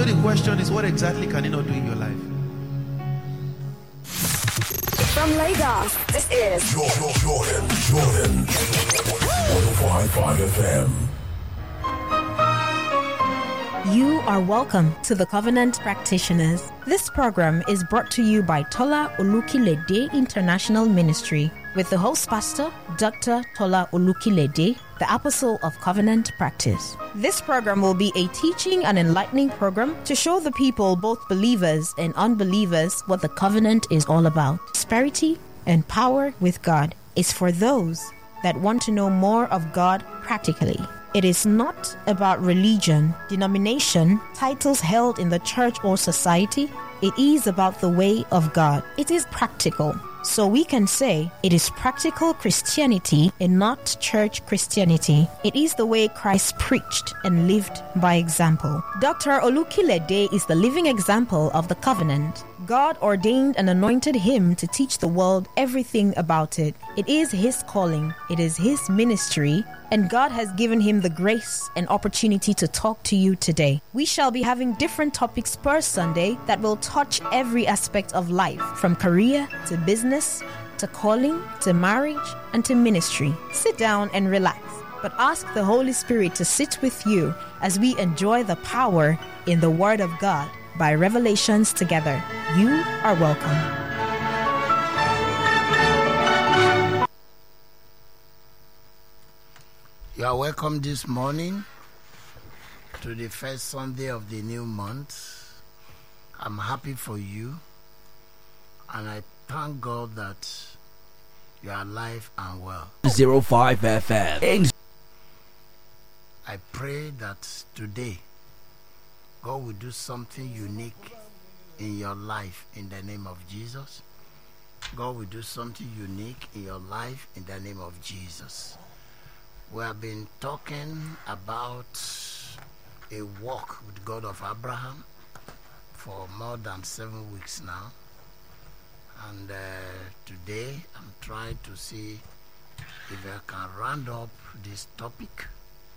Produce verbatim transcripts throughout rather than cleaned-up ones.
know, the question is, what exactly can he not do in your life? From Lagos, this is Jordan, Jordan, Jordan. one oh five point five F M. You are welcome to the Covenant Practitioners. This program is brought to you by Tola Olukilede International Ministry with the host pastor, Doctor Tola Olukilede, the Apostle of Covenant Practice. This program will be a teaching and enlightening program to show the people, both believers and unbelievers, what the covenant is all about. Prosperity and power with God is for those that want to know more of God practically. It is not about religion, denomination, titles held in the church or society. It is about the way of God. It is practical. So we can say it is practical Christianity and not church Christianity. It is the way Christ preached and lived by example. Doctor Olukilede is the living example of the covenant. God ordained and anointed him to teach the world everything about it. It is his calling, it is his ministry, and God has given him the grace and opportunity to talk to you today. We shall be having different topics per Sunday that will touch every aspect of life, from career to business, to calling, to marriage, and to ministry. Sit down and relax, but ask the Holy Spirit to sit with you as we enjoy the power in the Word of God by Revelations together. You are welcome. You are welcome this morning to the first Sunday of the new month. I'm happy for you, and I thank God that you are alive and well. oh five F M. I pray that today God will do something unique in your life in the name of Jesus. God will do something unique in your life in the name of Jesus. We have been talking about a walk with God of Abraham for more than seven weeks now. And uh, today I'm trying to see if I can round up this topic.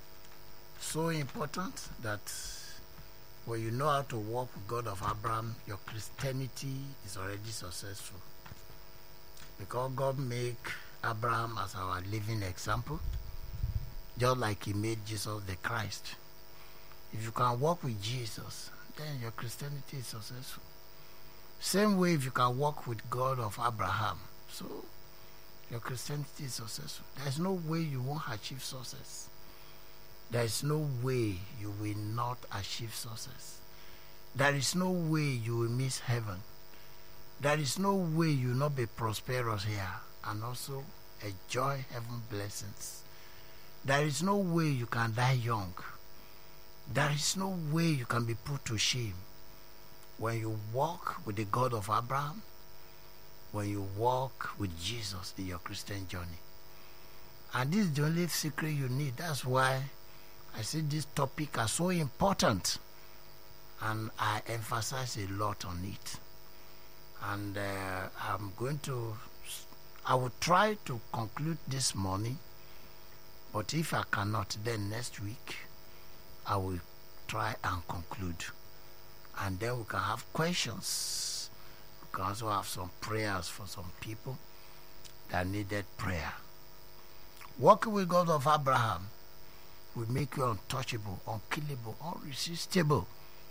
So important that when you know how to walk with God of Abraham, your Christianity is already successful. Because God made Abraham as our living example, just like he made Jesus the Christ. If you can walk with Jesus, then your Christianity is successful. Same way if you can walk with God of Abraham, so your Christianity is successful. There is no way you won't achieve success. There is no way you will not achieve success. There is no way you will miss heaven. There is no way you will not be prosperous here and also enjoy heaven blessings. There is no way you can die young. There is no way you can be put to shame. When you walk with the God of Abraham, when you walk with Jesus in your Christian journey. And this is the only secret you need. That's why I say this topic is so important, and I emphasize a lot on it. And uh, I'm going to, I will try to conclude this morning, but if I cannot, then next week I will try and conclude. And then we can have questions. We can also have some prayers for some people that needed prayer. Walking with God of Abraham will make you untouchable, unkillable, unresistible.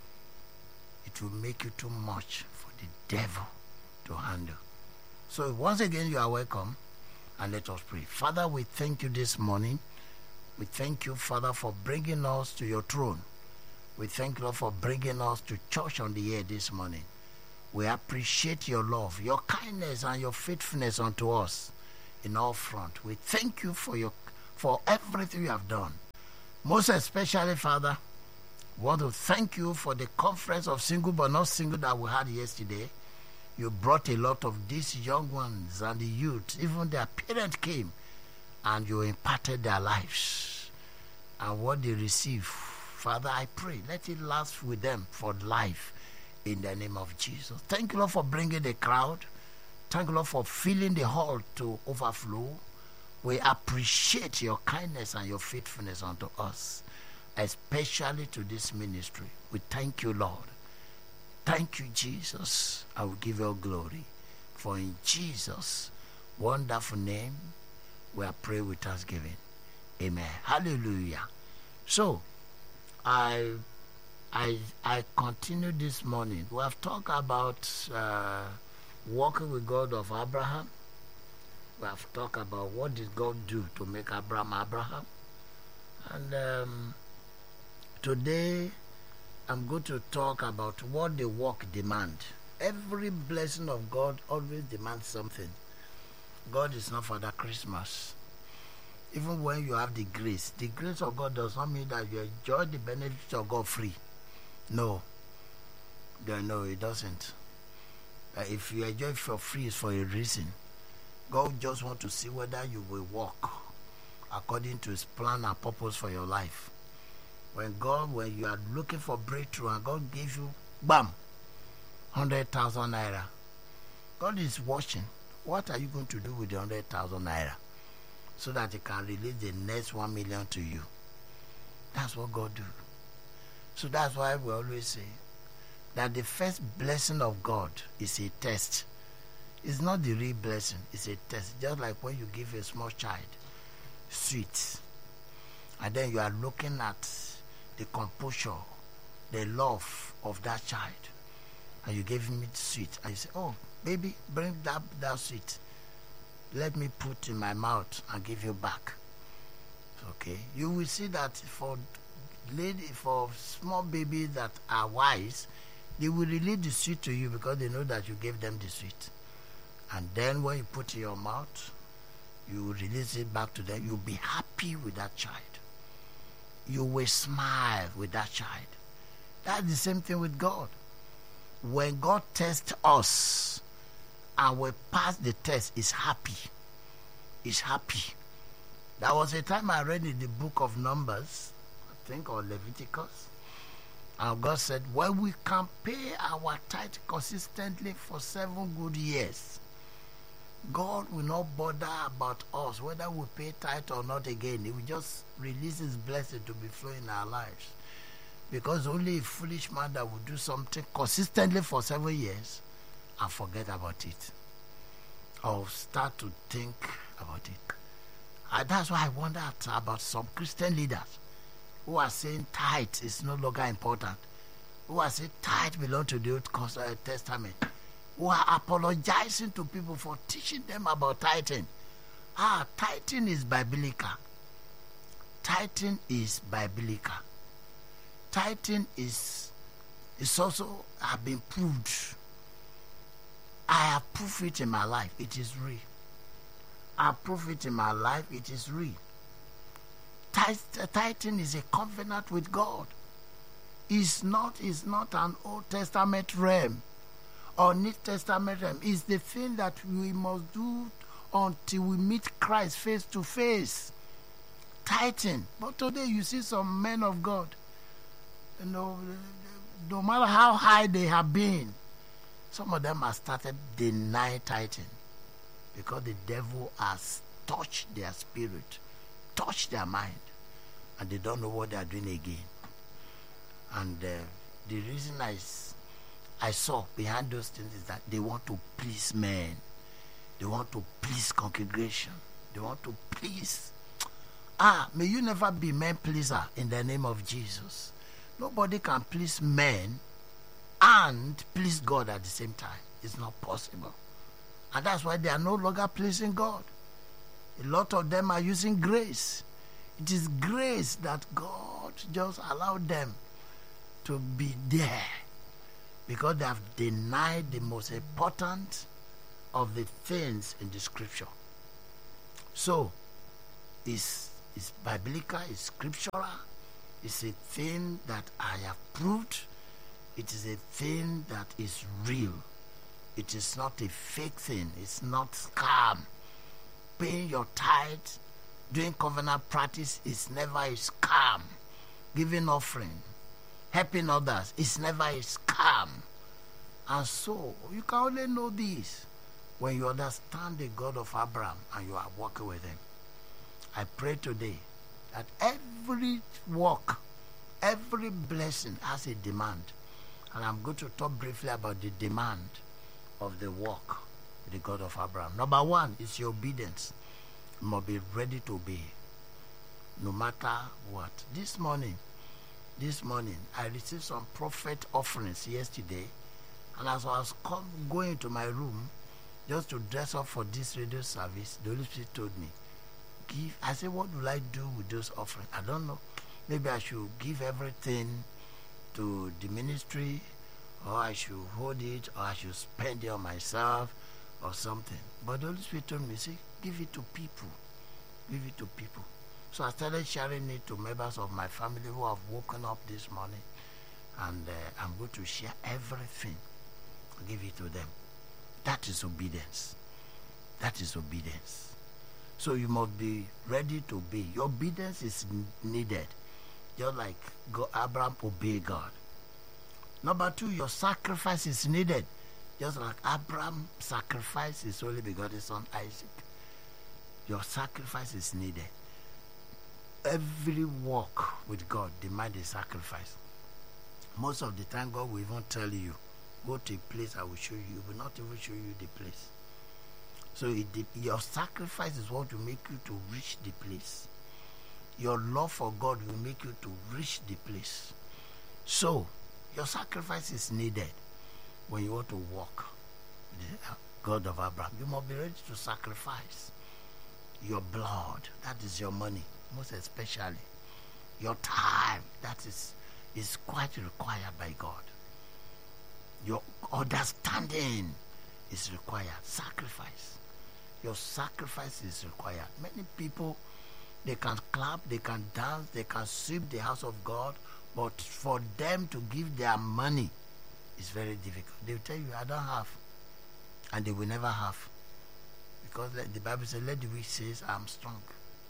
It will make you too much for the devil to handle. So once again, you are welcome, and let us pray. Father, we thank you this morning. We thank you, Father, for bringing us to your throne. We thank you, Lord, for bringing us to church on the air this morning. We appreciate your love, your kindness, and your faithfulness unto us in all front. We thank you for your for everything you have done. Most especially, Father, we want to thank you for the conference of single but not single that we had yesterday. You brought a lot of these young ones and the youth, even their parents came, and you imparted their lives. And what they receive, Father, I pray, let it last with them for life in the name of Jesus. Thank you, Lord, for bringing the crowd. Thank you, Lord, for filling the hall to overflow. We appreciate your kindness and your faithfulness unto us. especially to this ministry. We thank you, Lord. Thank you, Jesus. I will give you all glory. For in Jesus' wonderful name, we are praying with thanksgiving. Amen. Hallelujah. So, I I I continue this morning. We have talked about uh, walking with God of Abraham. We have talked about what did God do to make Abraham Abraham. And um, today, I'm going to talk about what the walk demand. Every blessing of God always demands something. God is not Father Christmas. Even when you have the grace, the grace of God does not mean that you enjoy the benefits of God free. No. No, it doesn't. Uh, if you enjoy it for free, it's for a reason. God just wants to see whether you will walk according to his plan and purpose for your life. When God, when you are looking for breakthrough and God gives you, bam, one hundred thousand naira. God is watching. What are you going to do with the one hundred thousand naira? So that he can release the next one million to you. That's what God do. So that's why we always say that the first blessing of God is a test. It's not the real blessing, it's a test. Just like when you give a small child sweets, and then you are looking at the composure, the love of that child, and you give him it sweet, and you say, oh, baby, bring that, that sweet. Let me put in my mouth and give you back. Okay, you will see that for lady, for small babies that are wise, they will release the sweet to you because they know that you gave them the sweet. And then when you put it in your mouth, you will release it back to them. You'll be happy with that child. You will smile with that child. That's the same thing with God. When God tests us, and we pass the test, is happy. Is happy. There was a time I read in the book of Numbers, I think, or Leviticus, and God said, when we can pay our tithe consistently for seven good years, God will not bother about us, whether we pay tithe or not again. He will just release his blessing to be flowing in our lives. Because only a foolish man that will do something consistently for seven years and forget about it, or start to think about it. And that's why I wonder about some Christian leaders who are saying tithe is no longer important, who are saying tithe belongs to the Old Testament, who are apologizing to people for teaching them about tithing. Ah, tithing is biblical. Tithing is biblical. Tithing is, is also have been proved. I have proved it in my life. It is real. I have proved it in my life. It is real. Tithing is a covenant with God. It's not, it's not an Old Testament realm or New Testament realm. It's the thing that we must do until we meet Christ face to face. Tithing. But today you see some men of God, you know, no matter how high they have been, some of them have started denying tithing because the devil has touched their spirit, touched their mind, and they don't know what they are doing again. And uh, the reason I, I saw behind those things is that they want to please men. They want to please congregation. They want to please. Ah, may you never be man pleaser in the name of Jesus. Nobody can please men and please God at the same time. It's not possible. And that's why they are no longer pleasing God. A lot of them are using grace. It is grace that God just allowed them to be there because they have denied the most important of the things in the scripture. So, it's, it's biblical, it's scriptural, it's a thing that I have proved. It is a thing that is real. It is not a fake thing. It's not scam. Paying your tithe, doing covenant practice is never a scam. Giving offering, helping others is never a scam. And so, you can only know this when you understand the God of Abraham and you are walking with him. I pray today that every walk every blessing has a demand. And I'm going to talk briefly about the demand of the work with the God of Abraham. Number one is your obedience. You must be ready to obey, no matter what. This morning, this morning, I received some prophet offerings yesterday, and as I was come, going to my room just to dress up for this radio service, the Holy Spirit told me, give. I said, what will I do with those offerings? I don't know. Maybe I should give everything to the ministry, or I should hold it, or I should spend it on myself, or something. But the Holy Spirit told me, see, give it to people. Give it to people. So I started sharing it to members of my family who have woken up this morning, and uh, I'm going to share everything. Give it to them. That is obedience. That is obedience. So you must be ready to obey. Your obedience is needed. Just like God, Abraham obeyed God. Number two, your sacrifice is needed. Just like Abraham sacrificed his only begotten son Isaac. Your sacrifice is needed. Every walk with God demands a sacrifice. Most of the time, God will even tell you, go to a place I will show you. He will not even show you the place. So it, your sacrifice is what will make you to reach the place. Your love for God will make you to reach the place. So your sacrifice is needed when you want to walk with the God of Abraham. You must be ready to sacrifice your blood. That is your money, most especially. Your time, that is, is quite required by God. Your understanding is required. Sacrifice. Your sacrifice is required. Many people, they can clap, they can dance, they can sweep the house of God, but for them to give their money is very difficult. They will tell you, I don't have. And they will never have. Because the Bible says, let the weak say, I'm strong.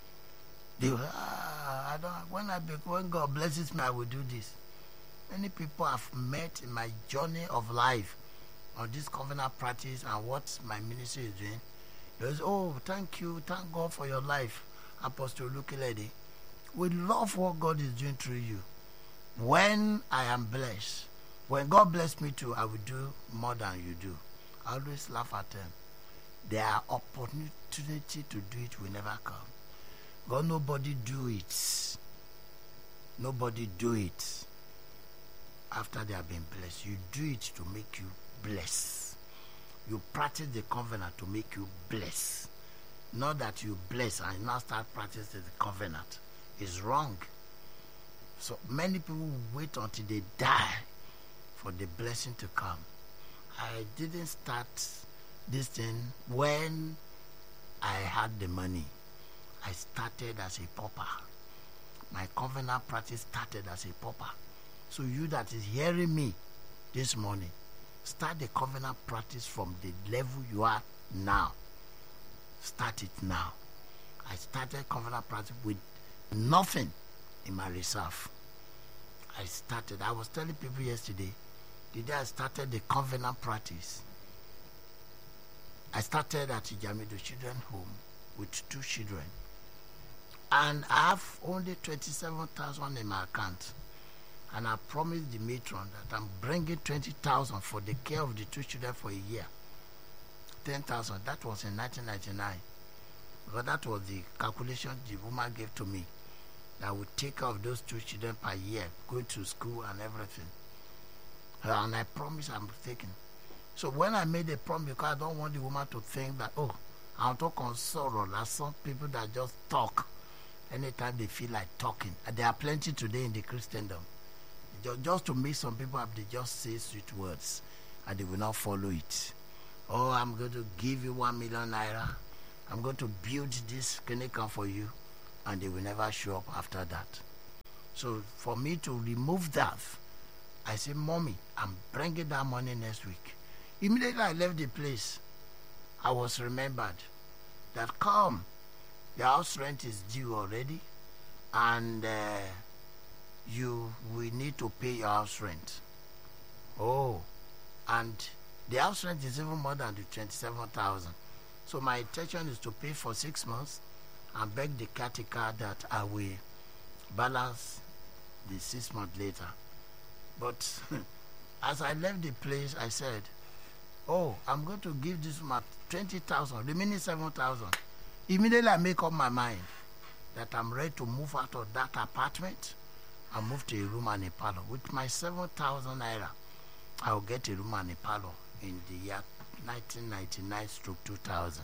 They will, ah, I don't, when, I be, when God blesses me, I will do this. Many people have met in my journey of life on this covenant practice and what my ministry is doing. They say, oh, thank you, thank God for your life, Apostle Olukolede. We love what God is doing through you. When I am blessed, when God bless me too, I will do more than you do. I always laugh at them. Their opportunity to do it will never come. God, nobody do it. Nobody do it after they have been blessed. You do it to make you blessed. You practice the covenant to make you blessed. Not that you bless and now start practicing the covenant. It's wrong. So many people wait until they die for the blessing to come. I didn't start this thing when I had the money. I started as a pauper. My covenant practice started as a pauper. So you that is hearing me this morning, start the covenant practice from the level you are now. Start it now. I started covenant practice with nothing in my reserve. I started, I was telling people yesterday, the day I started the covenant practice, I started at Ijamido Children's Home with two children. And I have only twenty-seven thousand in my account. And I promised the matron that I'm bringing twenty thousand for the care of the two children for a year. ten thousand, that was in nineteen ninety-nine. Because that was the calculation the woman gave to me. That I would take care of those two children per year, going to school and everything. And I promised I'm taking. So when I made a promise, because I don't want the woman to think that, oh, I'm talking on sorrow, like some people that just talk anytime they feel like talking. And there are plenty today in the Christendom. Just, just to make some people have, they just say sweet words and they will not follow it. Oh, I'm going to give you one million naira. I'm going to build this clinic for you. And they will never show up after that. So for me to remove that, I say, Mommy, I'm bringing that money next week. Immediately I left the place, I was remembered that, come, the house rent is due already, and uh, you will need to pay your house rent. Oh, and the house rent is even more than the twenty-seven thousand. So my intention is to pay for six months and beg the caretaker that I will balance the six months later. But as I left the place, I said, oh, I'm going to give this woman twenty thousand, remaining seven thousand. Immediately I make up my mind that I'm ready to move out of that apartment and move to a room and a parlor. With my seven thousand naira, I'll get a room and a parlor in the year nineteen ninety-nine stroke two thousand.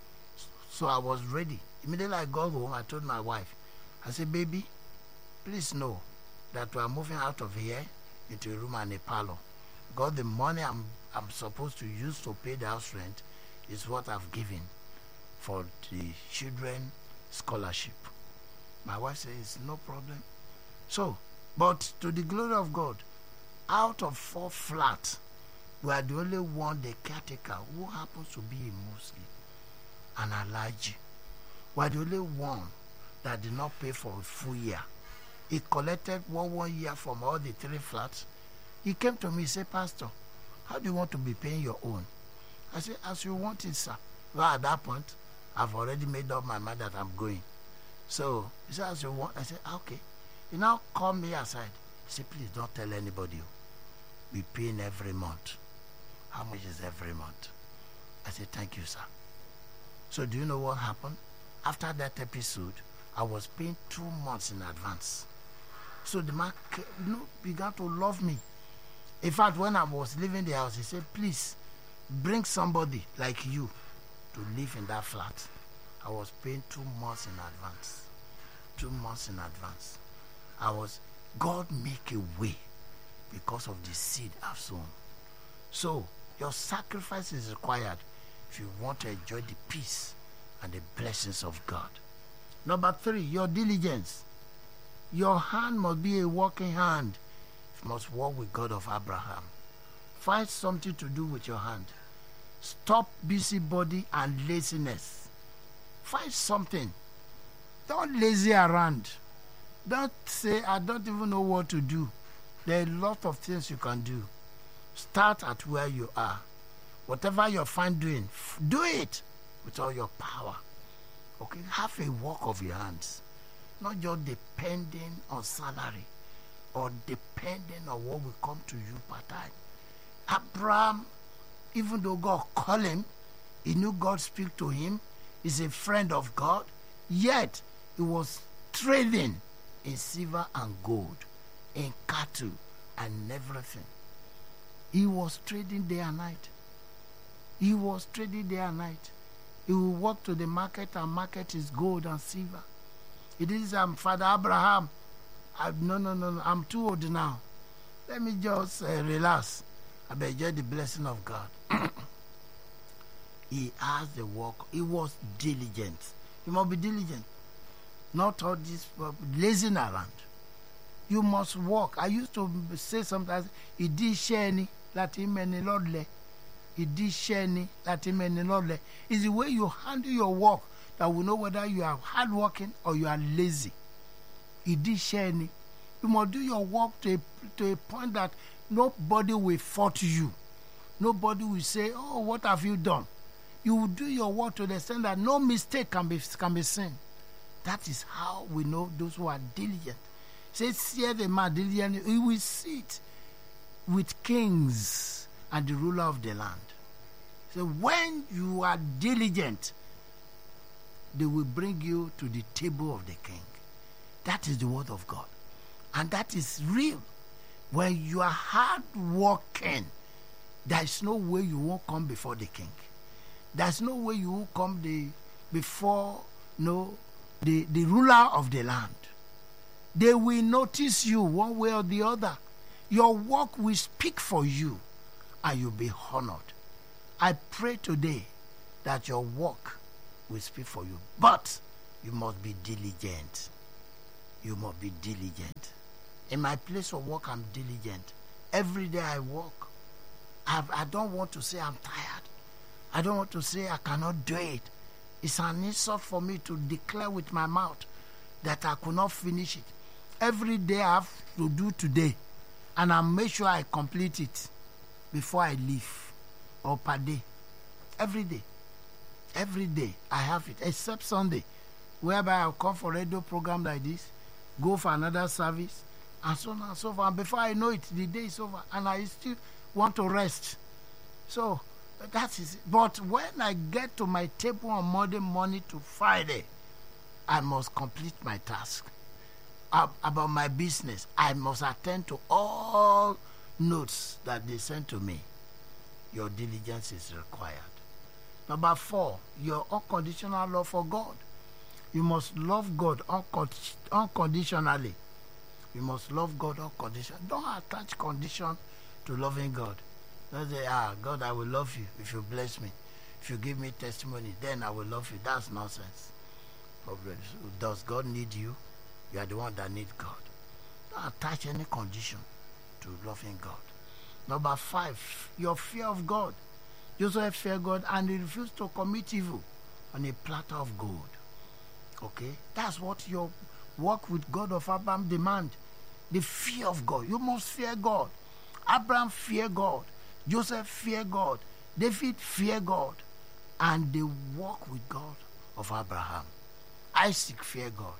So I was ready. Immediately I got home, I told my wife, I said, baby, please know that we are moving out of here into a room and a parlor. God, the money I'm, I'm supposed to use to pay the house rent is what I've given for the children scholarship. My wife says, no problem. So, but to the glory of God, out of four flats, we are the only one, the caretaker, who happens to be a Muslim, an Alhaji. We are the only one that did not pay for a full year. He collected one one year from all the three flats. He came to me and said, Pastor, how do you want to be paying your own? I said, as you want it, sir. Well, at that point, I've already made up my mind that I'm going. So he said, as you want. I said, okay. He now called me aside. He said, please don't tell anybody. We paying every month. How much is every month? I said, thank you, sir. So do you know what happened? After that episode, I was paying two months in advance. So the man, you know, began to love me. In fact, when I was leaving the house, he said, please bring somebody like you to live in that flat. I was paying two months in advance. Two months in advance. I was, God make a way because of the seed I've sown. So your sacrifice is required if you want to enjoy the peace and the blessings of God. Number three, your diligence. Your hand must be a working hand. You must walk with God of Abraham. Find something to do with your hand. Stop busybody and laziness. Find something. Don't lazy around. Don't say, I don't even know what to do. There are a lot of things you can do. Start at where you are. Whatever you find doing, do it with all your power. Okay, have a work of your hands. Not just depending on salary or depending on what will come to you part time. Abraham, even though God called him, he knew God speak to him. He's a friend of God. Yet, he was trading in silver and gold, in cattle and everything. He was trading day and night. He was trading day and night. He will walk to the market and market is gold and silver. It is um, Father Abraham. I, no, no, no, no, I'm too old now. Let me just uh, relax. I may enjoy the blessing of God. He has the work. He was diligent. You must be diligent. Not all this uh, lazing around. You must work. I used to say sometimes, he did share any, that him and Lord le. He did share any, that him and Lord le. It's the way you handle your work that will know whether you are hardworking or you are lazy. He did share any. You must do your work to a, to a point that nobody will fault you. Nobody will say, oh, what have you done? You will do your work to the extent that no mistake can be, can be seen. That is how we know those who are diligent. Say, see the man diligent, he will sit with kings and the ruler of the land. So when you are diligent, they will bring you to the table of the king. That is the word of God. And that is real. When you are hard working, there is no way you won't come before the king. There's no way you will come the, before no, the, the ruler of the land. They will notice you one way or the other. Your work will speak for you and you'll be honored. I pray today that your work will speak for you. But you must be diligent. You must be diligent. In my place of work, I'm diligent. Every day I work. I've, I don't want to say I'm tired. I don't want to say I cannot do it. It's an insult for me to declare with my mouth that I could not finish it. Every day I have to do today, and I make sure I complete it before I leave, or per day. Every day. Every day I have it, except Sunday, whereby I'll come for a radio program like this, go for another service, and so on and so forth. And before I know it, the day is over, and I still want to rest. So that is it. But when I get to my table on Monday morning to Friday, I must complete my task. Ab- about my business, I must attend to all notes that they send to me. Your diligence is required. Number four, your unconditional love for God. You must love God uncon- unconditionally. You must love God unconditionally. Don't attach condition to loving God. Don't say, ah, God, I will love you if you bless me. If you give me testimony, then I will love you. That's nonsense. Does God need you? You are the one that needs God. Don't attach any condition to loving God. Number five, your fear of God. Joseph feared God and he refused to commit evil on a platter of gold. Okay? That's what your walk with God of Abraham demand. The fear of God. You must fear God. Abraham feared God. Joseph feared God. David feared God. And they walk with God of Abraham. Isaac feared God.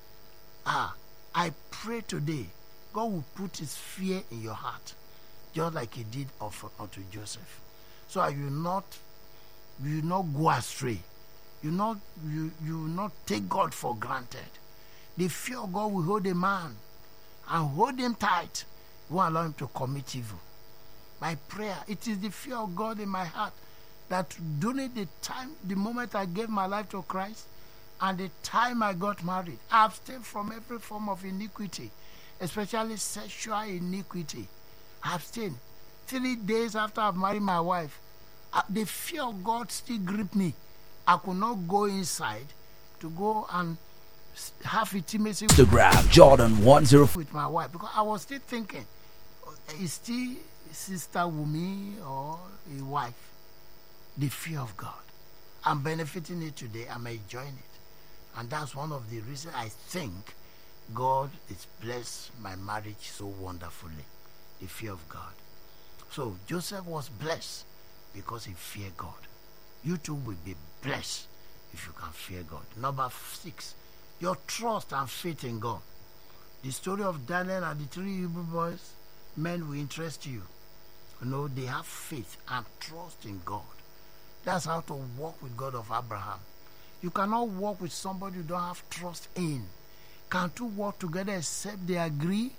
Ah, I pray today, God will put his fear in your heart, just like he did of, unto Joseph. So you will not, you will not go astray. You not, you, you will not take God for granted. The fear of God will hold a man and hold him tight. It won't allow him to commit evil. My prayer, it is the fear of God in my heart that during the time, the moment I gave my life to Christ and the time I got married, I abstained from every form of iniquity, especially sexual iniquity. I abstained. Three days after I've married my wife, uh, the fear of God still gripped me. I could not go inside to go and have intimacy Instagram, Jordan one zero four. with my wife, because I was still thinking, is still Sister Wumi or a wife? The fear of God. I'm benefiting it today. I'm enjoying it. And that's one of the reasons I think God has blessed my marriage so wonderfully. The fear of God. So Joseph was blessed because he feared God. You too will be blessed if you can fear God. Number six, your trust and faith in God. The story of Daniel and the three Hebrew boys, men will interest you. You know, they have faith and trust in God. That's how to walk with God of Abraham. You cannot walk with somebody you don't have trust in. Can two walk together except they agree?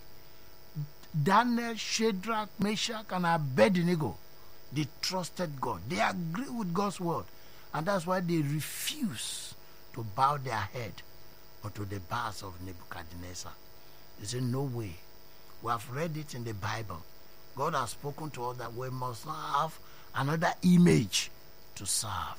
Daniel, Shadrach, Meshach, and Abednego, they trusted God. They agree with God's word. And that's why they refuse to bow their head unto the bars of Nebuchadnezzar. They say, no way. We have read it in the Bible. God has spoken to us that we must not have another image to serve.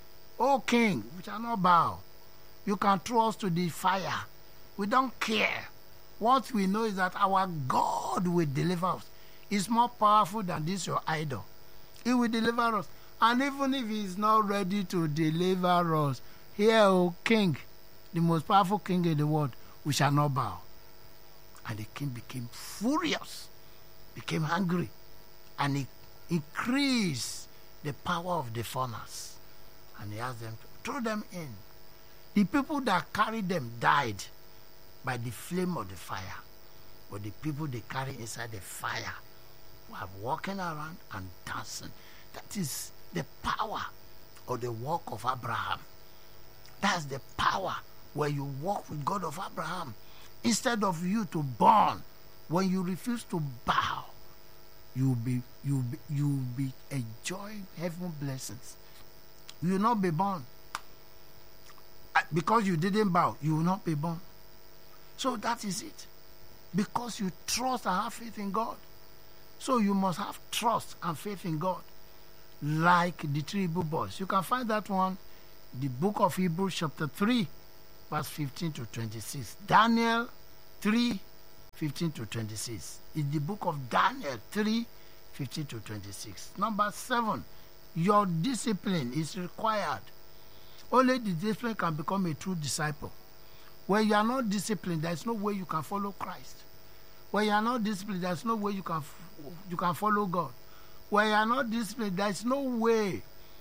O King, we shall not bow. You can throw us to the fire. We don't care. What we know is that our God will deliver us. He's more powerful than this your idol. He will deliver us. And even if he is not ready to deliver us, here, O King, the most powerful king in the world, we shall not bow. And the king became furious, became angry, and he increased the power of the furnace. And he asked them to throw them in. The people that carried them died by the flame of the fire. But the people they carry inside the fire were walking around and dancing. That is the power of the walk of Abraham. That's the power where you walk with God of Abraham. Instead of you to burn, when you refuse to bow, you'll be you'll be you'll be enjoying heaven blessings. You will not be born. Because you didn't bow, you will not be born. So that is it. Because you trust and have faith in God. So you must have trust and faith in God. Like the three Hebrew boys. You can find that one, the book of Hebrews chapter three, verse fifteen to twenty-six. Daniel three, fifteen to twenty-six. It's the book of Daniel three, fifteen to twenty-six. Number seven, your discipline is required. Only the discipline can become a true disciple. When you are not disciplined, there is no way you can follow Christ. When you are not disciplined, there is no way you can you can follow God. When you are not disciplined, there is no way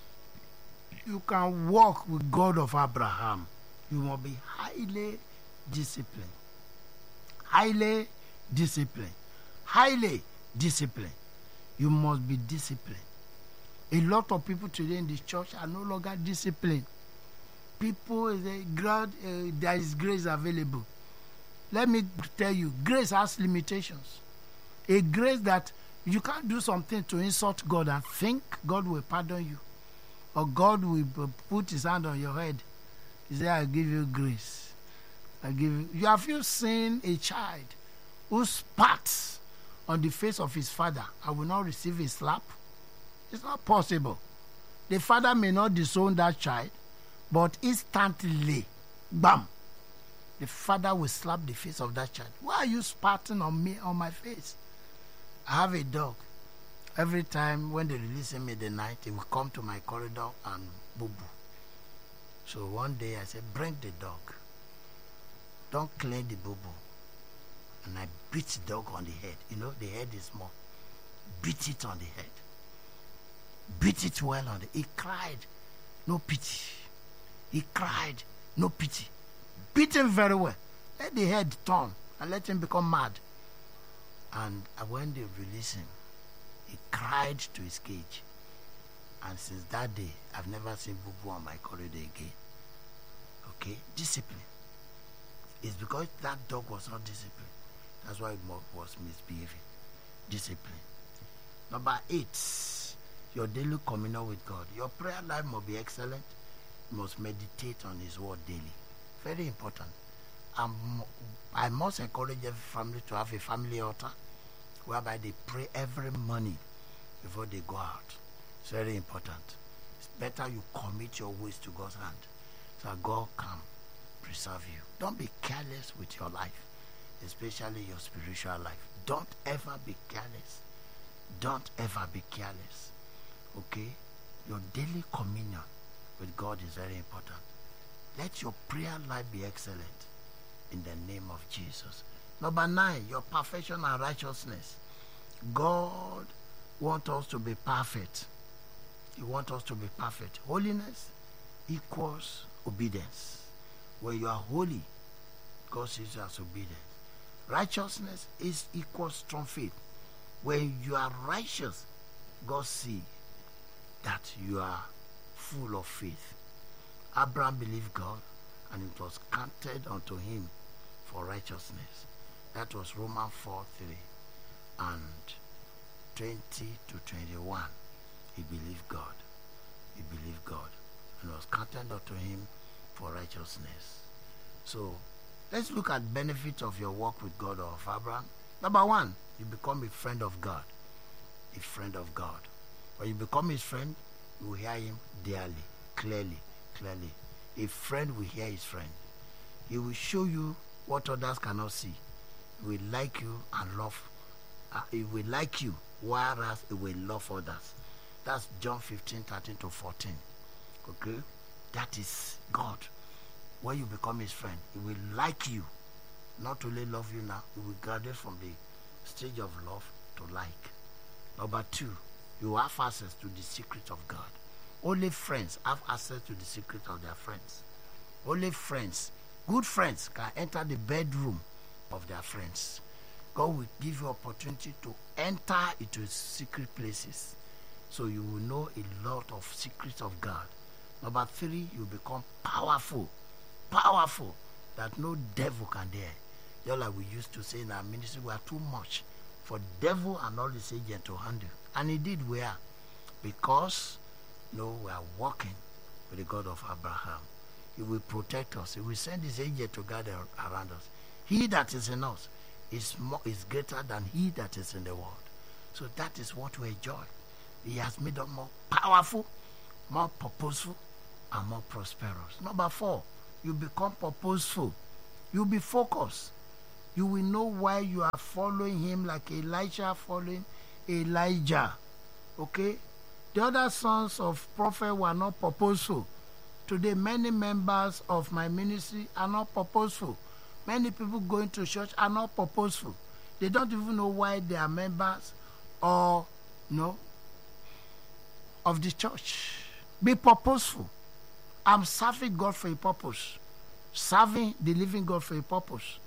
you can walk with God of Abraham. You must be highly disciplined. Highly discipline. Highly disciplined. You must be disciplined. A lot of people today in this church are no longer disciplined. People, they, God, uh, there is grace available. Let me tell you, grace has limitations. A grace that you can't do something to insult God and think God will pardon you. Or God will put his hand on your head. He said, I'll give you grace. I'll give you. You have you seen a child who spat on the face of his father and will not receive a slap? It's not possible. The father may not disown that child, but instantly, bam, the father will slap the face of that child. Why are you spatting on me, on my face? I have a dog. Every time when they release him in the night, he will come to my corridor and boo-boo. So one day I said, bring the dog. Don't clean the boo-boo. And I beat the dog on the head. You know, the head is small. Beat it on the head. Beat it well on the... He cried. No pity. He cried. No pity. Beat him very well. Let the head turn and let him become mad. And when they release him, he cried to his cage. And since that day, I've never seen Boo Boo on my corridor again. Okay? Discipline. It's because that dog was not disciplined. That's why it was misbehaving. Discipline. Number eight, your daily communion with God. Your prayer life must be excellent. You must meditate on his word daily. Very important. Um, I must encourage every family to have a family altar whereby they pray every morning before they go out. It's very important. It's better you commit your ways to God's hand so that God can preserve you. Don't be careless with your life, especially your spiritual life. Don't ever be careless. Don't ever be careless. Okay? Your daily communion with God is very important. Let your prayer life be excellent in the name of Jesus. Number nine, your perfection and righteousness. God wants us to be perfect. He wants us to be perfect. Holiness equals obedience. When you are holy, God sees you as obedient. Righteousness is equals strong faith. When you are righteous, God sees that you are full of faith. Abraham believed God, and it was counted unto him for righteousness. That was Romans four three and twenty to twenty-one. He believed God. He believed God, and it was counted unto him for righteousness. So let's look at benefits of your walk with God or of Abraham. Number one, you become a friend of God. A friend of God. When you become his friend, you will hear him dearly, clearly, clearly. A friend will hear his friend. He will show you what others cannot see. He will like you and love. Uh, he will like you, whereas he will love others. That's John fifteen, thirteen to fourteen. Okay? That is God. When you become his friend, he will like you. Not only love you now, he will graduate from the stage of love to like. Number two, you have access to the secret of God. Only friends have access to the secret of their friends. Only friends, good friends, can enter the bedroom of their friends. God will give you opportunity to enter into secret places, so you will know a lot of secrets of God. Number three, you become powerful. Powerful that no devil can dare. Just like we used to say in our ministry, we are too much for devil and all his agents to handle. And indeed we are. Because you know, we are walking with the God of Abraham. He will protect us. He will send his angel to guard around us. He that is in us is more, is greater than he that is in the world. So that is what we enjoy. He has made us more powerful, more purposeful, and more prosperous. Number four, you become purposeful. You'll be focused. You will know why you are following him like Elisha following Elijah. Okay? The other sons of prophet were not purposeful. Today, many members of my ministry are not purposeful. Many people going to church are not purposeful. They don't even know why they are members or, you know, of the church. Be purposeful. I'm serving God for a purpose. Serving the living God for a purpose.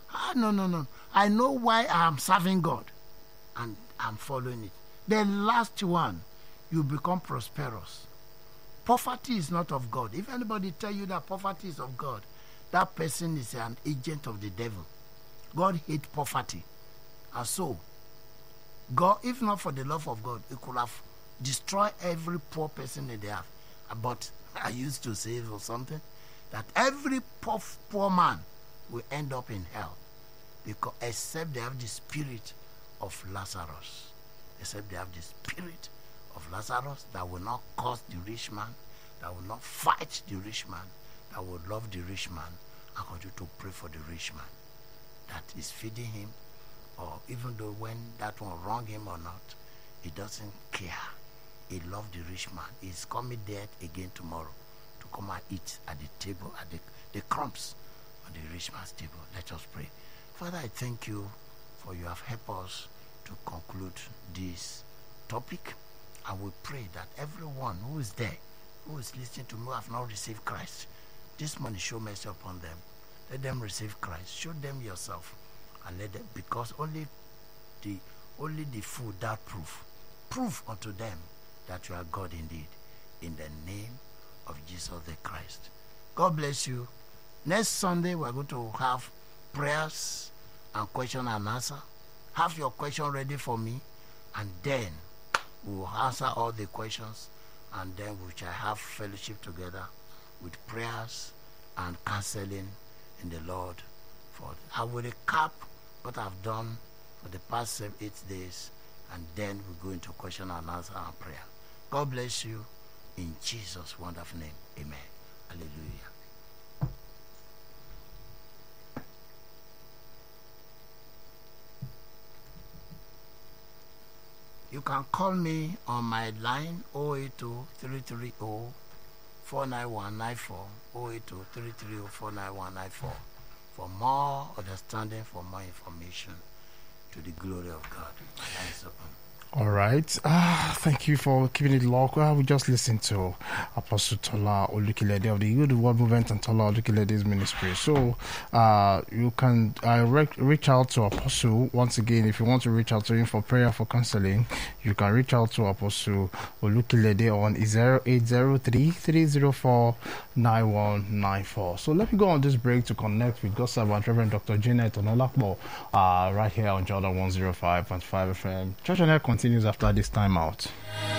Ah, no, no, no. I know why I am serving God, and I'm following it. The last one, you become prosperous. Poverty is not of God. If anybody tell you that poverty is of God, that person is an agent of the devil. God hates poverty. And so, God, if not for the love of God, He could have destroyed every poor person in the earth. But I used to say or something, that every poor, poor man will end up in hell, because except they have the spirit of Lazarus. Except they have the spirit of Lazarus that will not curse the rich man, that will not fight the rich man, that will love the rich man, and continue to pray for the rich man that is feeding him, or even though when that one wrong him or not, he doesn't care. He loves the rich man. He's coming there again tomorrow to come and eat at the table, at the, the crumbs on the rich man's table. Let us pray. Father, I thank you for you have helped us to conclude this topic. And we pray that everyone who is there, who is listening to me, who have not received Christ, this morning show mercy upon them. Let them receive Christ. Show them yourself, and let them, because only the only the food that proof, prove unto them that you are God indeed. In the name of Jesus the Christ. God bless you. Next Sunday we're going to have prayers and question and answer. Have your question ready for me, and then we will answer all the questions, and then we shall have fellowship together with prayers and counseling in the Lord. For I will recap what I've done for the past seven, eight days, and then we go into question and answer and prayer. God bless you in Jesus' wonderful name. Amen. Hallelujah. You can call me on my line zero eight two, three three zero, four nine one nine four, zero eight two, three three zero, four nine one nine four, for more understanding, for more information, to the glory of God. Thanks upon. All right. Ah, thank you for keeping it local. We just listened to Apostle Tola Olukilede of the Good Word Movement and Tola Olukilede's ministry. So uh, you can uh, re- reach out to Apostle. Once again, if you want to reach out to him for prayer, for counseling, you can reach out to Apostle Olukilede on zero eight zero three, three zero four, nine one nine four. So let me go on this break to connect with God's servant, Reverend Doctor Janet Onolakbo, uh, right here on Jordan one oh five point five F M. Church on Air continues after this time out.